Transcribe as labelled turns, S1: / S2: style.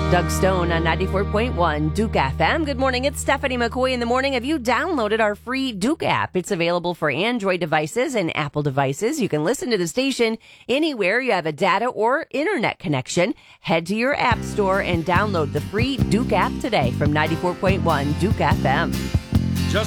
S1: Doug Stone on 94.1 Duke FM. Good morning. It's Stephanie McCoy in the morning. Have you downloaded our free Duke app? It's available for Android devices and Apple devices. You can listen to the station anywhere you have a data or internet connection. Head to your app store and download the free Duke app today from 94.1 Duke FM.
S2: Just